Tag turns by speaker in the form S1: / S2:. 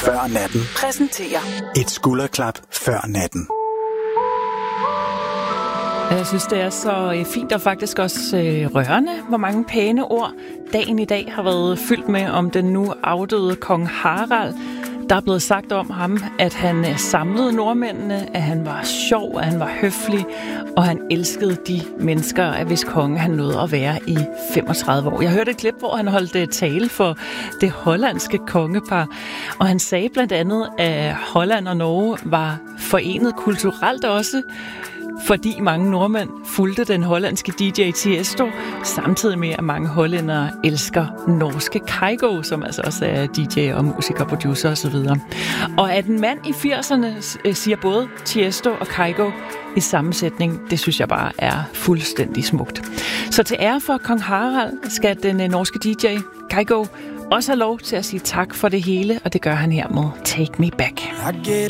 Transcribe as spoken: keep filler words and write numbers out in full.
S1: før natten
S2: præsenterer
S1: et skulderklap før natten.
S3: Jeg synes, det er så fint og faktisk også rørende, hvor mange pæne ord dagen i dag har været fyldt med om den nu afdøde kong Harald. Der er blevet sagt om ham, at han samlede nordmændene, at han var sjov, at han var høflig, og han elskede de mennesker, af hvis konge han nåede at være i femogtredive år. Jeg hørte et klip, hvor han holdt tale for det hollandske kongepar, og han sagde blandt andet, at Holland og Norge var forenet kulturelt også, fordi mange nordmænd fulgte den hollandske D J Tiesto, samtidig med, at mange hollændere elsker norske Kygo, som altså også er D J og musiker, producer osv. Og at en mand i firserne siger både Tiesto og Kygo i sammensætning, det synes jeg bare er fuldstændig smukt. Så til ære for kong Harald skal den norske D J Kygo også have lov til at sige tak for det hele, og det gør han her med Take Me Back.
S4: I get